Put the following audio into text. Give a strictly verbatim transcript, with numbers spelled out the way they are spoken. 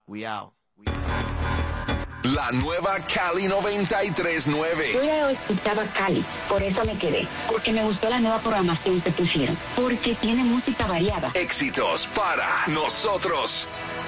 We out. La nueva Cali noventa y tres punto nueve. Yo ya escuchaba Cali, por eso me quedé. Porque me gustó la nueva programación que pusieron. Porque tiene música variada. Éxitos para nosotros.